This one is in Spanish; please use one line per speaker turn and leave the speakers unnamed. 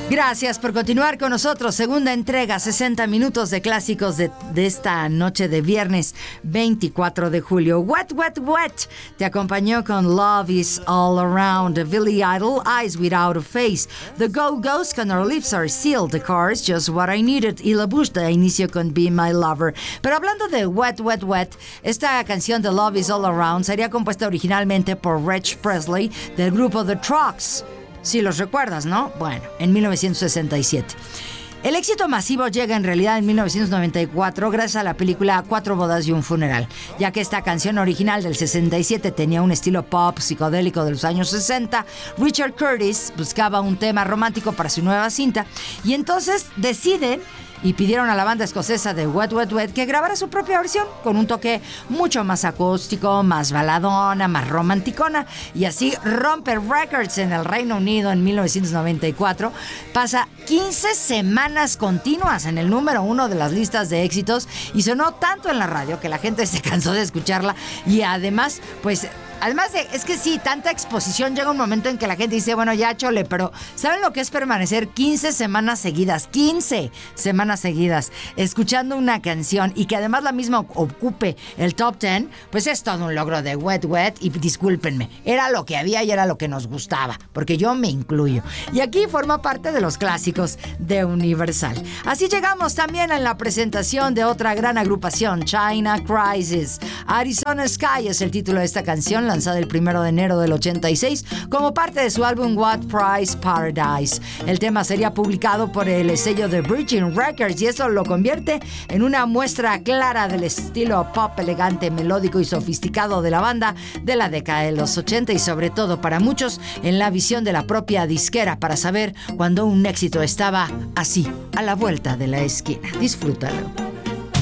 Gracias por continuar con nosotros. Segunda entrega, 60 minutos de clásicos de esta noche de viernes 24 de julio. What, te acompañó con Love is All Around, Billy Idol, Eyes Without a Face, The Go-Go's con Our Lips Are Sealed, The Cars, Just What I Needed, y La Bush de inicio con Be My Lover. Pero hablando de What, esta canción de Love is All Around sería compuesta originalmente por Rich Presley del grupo The Trucks. Si los recuerdas, ¿no? Bueno, en 1967. El éxito masivo llega en realidad en 1994 gracias a la película Cuatro bodas y un funeral, ya que esta canción original del 67 tenía un estilo pop psicodélico de los años 60. Richard Curtis buscaba un tema romántico para su nueva cinta y entonces deciden y pidieron a la banda escocesa de What que grabara su propia versión con un toque mucho más acústico, más baladona, más romanticona, y así rompe récords en el Reino Unido en 1994. Pasa 15 semanas continuas en el número 1 de las listas de éxitos y sonó tanto en la radio que la gente se cansó de escucharla y además, es que sí, tanta exposición, llega un momento en que la gente dice, bueno, ya chole, pero ¿saben lo que es permanecer 15 semanas seguidas? 15 semanas seguidas escuchando una canción y que además la misma ocupe el top 10, pues es todo un logro de Wet y discúlpenme, era lo que había y era lo que nos gustaba, porque yo me incluyo. Y aquí forma parte de los clásicos de Universal. Así llegamos también a la presentación de otra gran agrupación, China Crisis. Arizona Sky es el título de esta canción, lanzada el 1 de enero del 86 como parte de su álbum What Price Paradise. El tema sería publicado por el sello de Virgin Records y eso lo convierte en una muestra clara del estilo pop elegante, melódico y sofisticado de la banda de la década de los 80 y sobre todo para muchos en la visión de la propia disquera para saber cuando un éxito estaba así, a la vuelta de la esquina. Disfrútalo.